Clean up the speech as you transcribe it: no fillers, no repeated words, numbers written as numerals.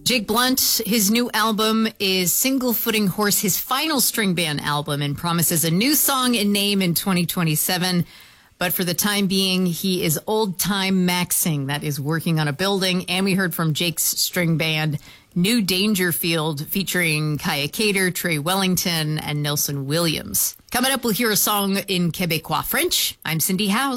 Jake Blunt, his new album is Single Footing Horse, his final string band album, and promises a new song and name in 2027. But for the time being, he is old time maxing, that is working on a building. And we heard from Jake's string band, New Dangerfield, featuring Kaya Cater, Trey Wellington, and Nelson Williams. Coming up, we'll hear a song in Quebecois French. I'm Cindy Howe.